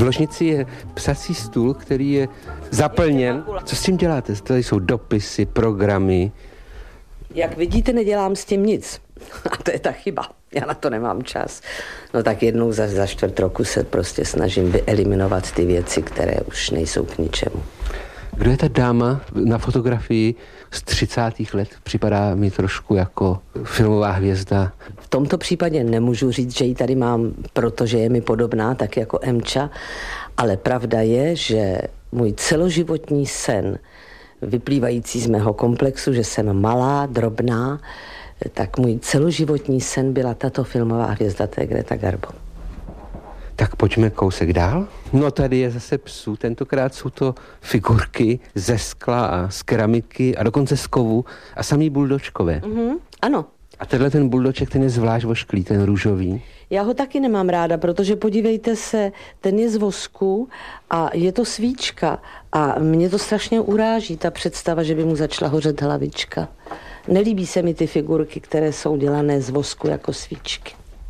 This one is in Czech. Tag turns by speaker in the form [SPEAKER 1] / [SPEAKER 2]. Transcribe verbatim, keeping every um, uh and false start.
[SPEAKER 1] V ložnici je psací stůl, který je zaplněn. Co s tím děláte? Tady jsou dopisy, programy.
[SPEAKER 2] Jak vidíte, nedělám s tím nic. A to je ta chyba. Já na to nemám čas. No tak jednou za, za čtvrt roku se prostě snažím vyeliminovat ty věci, které už nejsou k ničemu.
[SPEAKER 1] Kdo je ta dáma na fotografii z třicátých let? Připadá mi trošku jako filmová hvězda.
[SPEAKER 2] V tomto případě nemůžu říct, že ji tady mám, protože je mi podobná, tak jako Emča, ale pravda je, že můj celoživotní sen, vyplývající z mého komplexu, že jsem malá, drobná, tak můj celoživotní sen byla tato filmová hvězda, to je Greta Garbo.
[SPEAKER 1] Tak pojďme kousek dál. No tady je zase psů, tentokrát jsou to figurky ze skla a z keramiky a dokonce z kovu a samý buldočkové.
[SPEAKER 2] Mm-hmm, ano.
[SPEAKER 1] A tenhle ten buldoček, ten je zvlášť vošklý, ten růžový.
[SPEAKER 2] Já ho taky nemám ráda, protože podívejte se, ten je z vosku a je to svíčka a mě to strašně uráží, ta představa, že by mu začala hořet hlavička. Nelíbí se mi ty figurky, které jsou dělané z vosku jako svíčky.